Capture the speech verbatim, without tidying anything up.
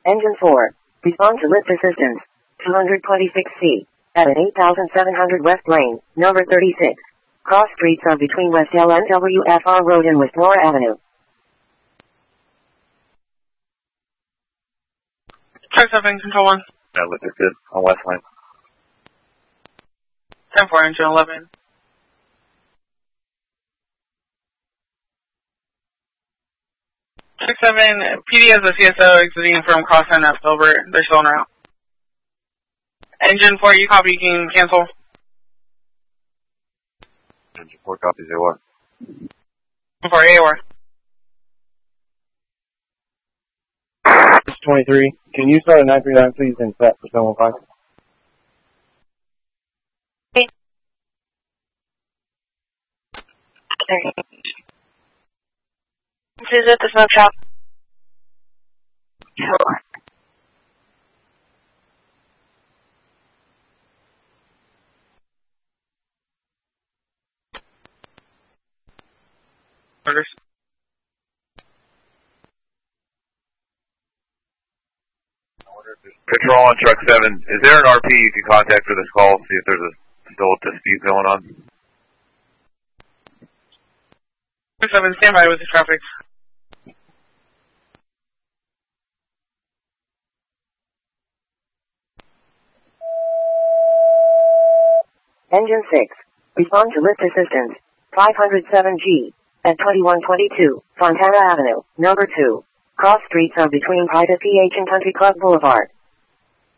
Engine four. Respond to lift assistance. two twenty-six C. At an eight thousand seven hundred West Lane, number thirty-six. Cross streets are between West L N W F R Road and West Laura Avenue. Truck seven, control one. Yeah, lift is good. On West Lane. ten four, engine eleven. Truck seven, P D has a C S O exiting from cross end at Filbert. They're still en route. Engine four, you copy, you can cancel. Engine four copies, A O R. For A O R. twenty-three. Can you start a nine three nine please and set for seven one five? Okay. This is at the smoke shop. Sure. Orders. Control on truck seven. Is there an R P you can contact for this call? See if there's a still a dispute going on. Truck seven, stand by with the traffic. Engine six. Respond to lift assistance. five oh seven G. At twenty-one twenty-two, Fontana Avenue, number two. Cross streets are between Private P H and Country Club Boulevard.